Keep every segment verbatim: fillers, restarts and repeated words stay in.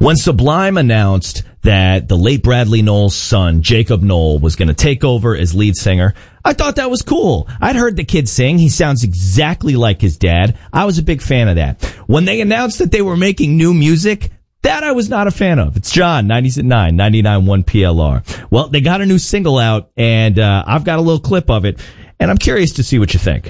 When Sublime announced that the late Bradley Nowell's son, Jacob Nowell, was going to take over as lead singer, I thought that was cool. I'd heard the kid sing. He sounds exactly like his dad. I was a big fan of that. When they announced that they were making new music, that I was not a fan of. It's John, ninety-six point nine, ninety-nine point one P L R. Well, they got a new single out, and uh, I've got a little clip of it, and I'm curious to see what you think.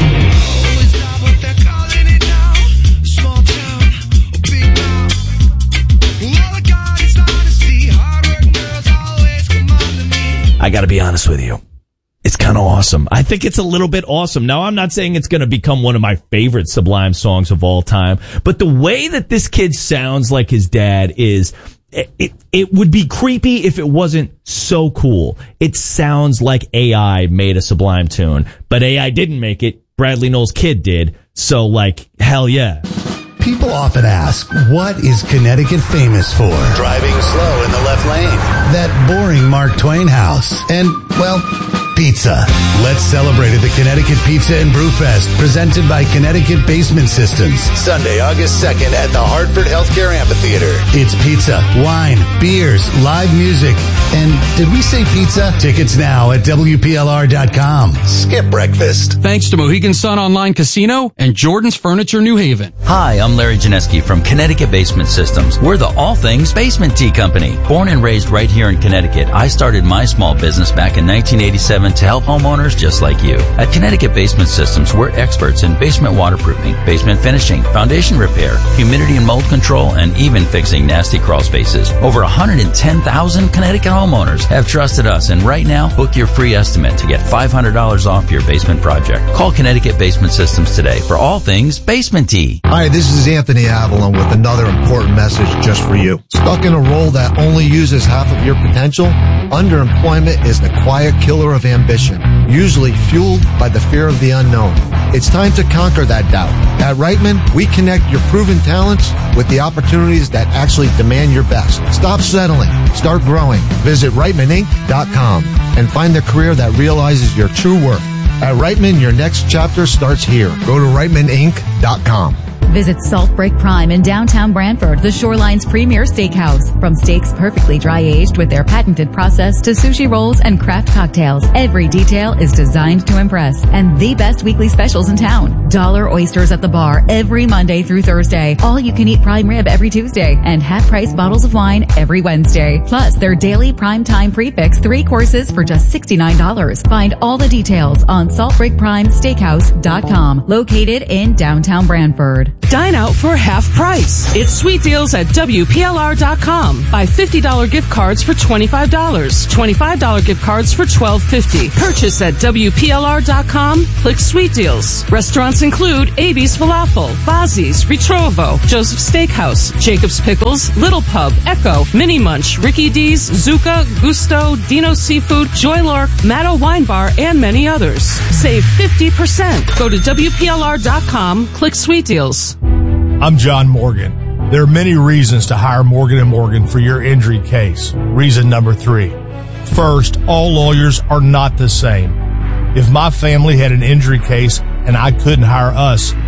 I gotta be honest with you. It's kind of awesome. I think it's a little bit awesome. Now, I'm not saying it's going to become one of my favorite Sublime songs of all time, but the way that this kid sounds like his dad is, it, it, it would be creepy if it wasn't so cool. It sounds like A I made a Sublime tune, but A I didn't make it. Bradley Nowell's kid did. So, like, hell yeah. People often ask, what is Connecticut famous for? Driving slow in the left lane. That boring Mark Twain house. And, well, pizza. Let's celebrate at the Connecticut Pizza and Brew Fest, presented by Connecticut Basement Systems. Sunday, August second at the Hartford Healthcare Amphitheater. It's pizza, wine, beers, live music. And did we say pizza? Tickets now at W P L R dot com. Skip breakfast. Thanks to Mohegan Sun Online Casino and Jordan's Furniture New Haven. Hi, I'm Larry Janeski from Connecticut Basement Systems. We're the all things basement tea company. Born and raised right here in Connecticut, I started my small business back in nineteen eighty-seven to help homeowners just like you. At Connecticut Basement Systems, we're experts in basement waterproofing, basement finishing, foundation repair, humidity and mold control, and even fixing nasty crawl spaces. Over one hundred ten thousand Connecticut homeowners have trusted us, and right now, book your free estimate to get five hundred dollars off your basement project. Call Connecticut Basement Systems today for all things basement tea. Hi, this is Anthony Avalon with another important message just for you. Stuck in a role that only uses half of your potential? Underemployment is the quiet killer of ambition, usually fueled by the fear of the unknown. It's time to conquer that doubt. At Reitman, we connect your proven talents with the opportunities that actually demand your best. Stop settling. Start growing. Visit Reitman Inc dot com and find the career that realizes your true worth. At Reitman, your next chapter starts here. Go to Reitman Inc dot com. Visit Salt Break Prime in downtown Brantford, the Shoreline's premier steakhouse. From steaks perfectly dry-aged with their patented process to sushi rolls and craft cocktails, every detail is designed to impress. And the best weekly specials in town. Dollar oysters at the bar every Monday through Thursday. All-you-can-eat prime rib every Tuesday. And half-price bottles of wine every Wednesday. Plus, their daily prime time prefix three courses for just sixty-nine dollars. Find all the details on salt break prime steakhouse dot com, located in downtown Brantford. Dine out for half price. It's sweet deals at W P L R dot com. Buy fifty dollars gift cards for twenty-five dollars. twenty-five dollars gift cards for twelve fifty. Purchase at W P L R dot com. Click sweet deals. Restaurants include A B's Falafel, Bazzi's, Ritrovo, Joseph's Steakhouse, Jacob's Pickles, Little Pub, Echo, Mini Munch, Ricky D's, Zuka, Gusto, Dino Seafood, Joy Lark, Matto Wine Bar, and many others. Save fifty percent. Go to W P L R dot com. Click sweet deals. I'm John Morgan. There are many reasons to hire Morgan and Morgan for your injury case. Reason number three. First, all lawyers are not the same. If my family had an injury case and I couldn't hire us,